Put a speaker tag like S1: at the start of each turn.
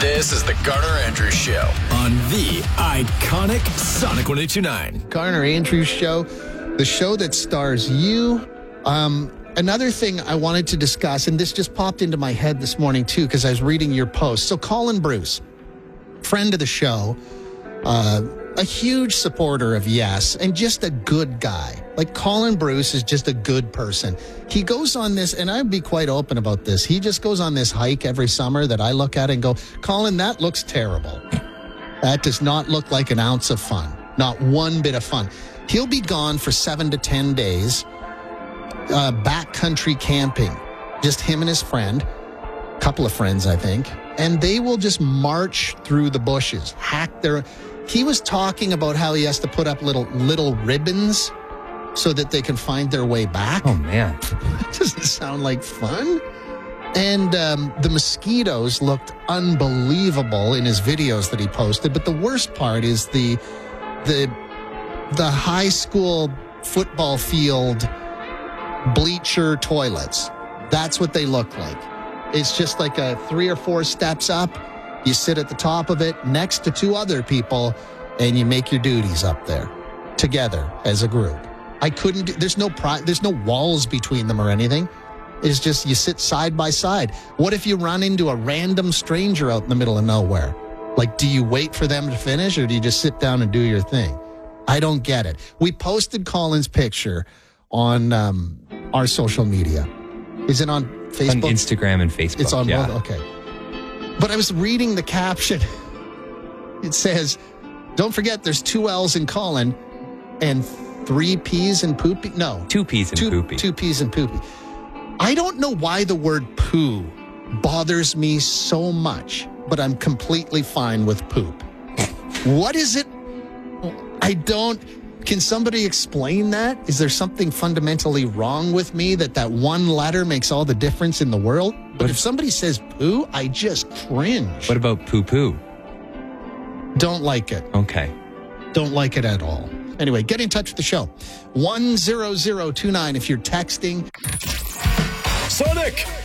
S1: This is the Garner Andrews Show on the iconic Sonic 102.9.
S2: Garner Andrews Show, the show that stars you. Another thing I wanted to discuss, and this just popped into my head this morning too, because I was reading your post. So Colin Bruce, friend of the show, a huge supporter of Yes, and just a good guy. Like, Colin Bruce is just a good person. He goes on this, and I'd be quite open about this. He just goes on this hike every summer that I look at and go, Colin, that looks terrible. That does not look like an ounce of fun. Not one bit of fun. He'll be gone for 7 to 10 days, backcountry camping. Just him and his friend, a couple of friends, I think. And they will just march through the bushes, hack their... He was talking about how he has to put up little ribbons so that they can find their way back.
S3: Oh, man.
S2: That doesn't sound like fun. And the mosquitoes looked unbelievable in his videos that he posted. But the worst part is the high school football field bleacher toilets. That's what they look like. It's just like a 3 or 4 steps up. You sit at the top of it next to 2 other people, and you make your duties up there together as a group. I couldn't. There's no walls between them or anything. It's just you sit side by side. What if you run into a random stranger out in the middle of nowhere? Like, do you wait for them to finish, or do you just sit down and do your thing? I don't get it. We posted Colin's picture on our social media. Is it on Facebook?
S3: On Instagram and Facebook.
S2: It's on
S3: both.
S2: Okay. But I was reading the caption. It says, don't forget there's 2 L's in Colin and 3 P's in poopy. No.
S3: 2 P's in poopy.
S2: 2 P's in poopy. I don't know why the word poo bothers me so much, but I'm completely fine with poop. What is it? Can somebody explain that? Is there something fundamentally wrong with me that one letter makes all the difference in the world? But if somebody says poo, I just cringe.
S3: What about poo-poo?
S2: Don't like it.
S3: Okay.
S2: Don't like it at all. Anyway, get in touch with the show. 10029 if you're texting.
S1: Sonic